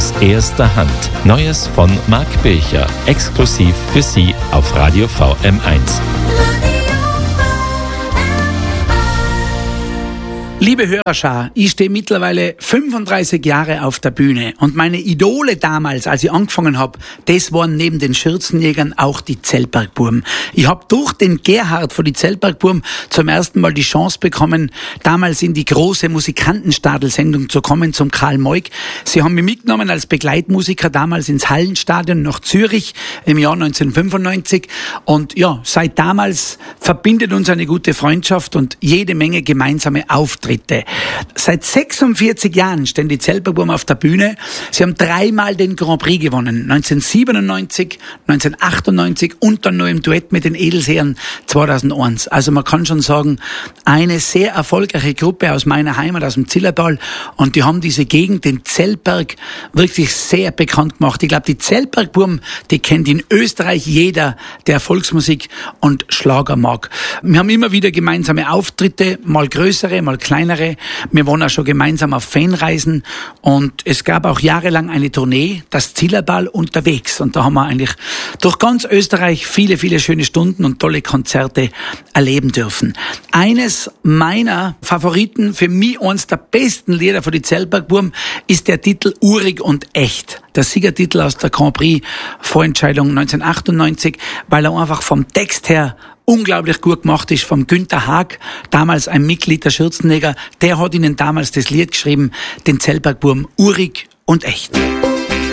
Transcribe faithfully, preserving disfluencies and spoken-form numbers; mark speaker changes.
Speaker 1: aus erster Hand. Neues von Marc Bilcher, exklusiv für Sie auf Radio V M eins.
Speaker 2: Liebe Hörerschar, ich stehe mittlerweile fünfunddreißig Jahre auf der Bühne und meine Idole damals, als ich angefangen habe, das waren neben den Schürzenjägern auch die Zeltbergbuben. Ich habe durch den Gerhard von die Zeltbergbuben zum ersten Mal die Chance bekommen, damals in die große Musikantenstadel-Sendung zu kommen zum Karl Moik. Sie haben mich mitgenommen als Begleitmusiker damals ins Hallenstadion nach Zürich im Jahr neunzehnhundertfünfundneunzig und ja, seit damals verbindet uns eine gute Freundschaft und jede Menge gemeinsame Auftritte. Seit sechsundvierzig Jahren stehen die Zeltbergbuben auf der Bühne. Sie haben dreimal den Grand Prix gewonnen. neunzehnhundertsiebenundneunzig, neunzehnhundertachtundneunzig und dann noch im Duett mit den Edelsehern zweitausendeins. Also man kann schon sagen, eine sehr erfolgreiche Gruppe aus meiner Heimat, aus dem Zillertal. Und die haben diese Gegend, den Zeltberg, wirklich sehr bekannt gemacht. Ich glaube, die Zeltbergbuben, die kennt in Österreich jeder, der Volksmusik und Schlager mag. Wir haben immer wieder gemeinsame Auftritte, mal größere, mal kleinere. Wir waren auch schon gemeinsam auf Fanreisen und es gab auch jahrelang eine Tournee, das Zillertal unterwegs. Und da haben wir eigentlich durch ganz Österreich viele, viele schöne Stunden und tolle Konzerte erleben dürfen. Eines meiner Favoriten, für mich eines der besten Lieder von die Zeltbergbuben, ist der Titel Urig und Echt. Der Siegertitel aus der Grand Prix Vorentscheidung neunzehnhundertachtundneunzig, weil er einfach vom Text her unglaublich gut gemacht ist, vom Günter Haag, damals ein Mitglied der Schürzenjäger. Der hat ihnen damals das Lied geschrieben, den Zeltbergbuben Urig und Echt.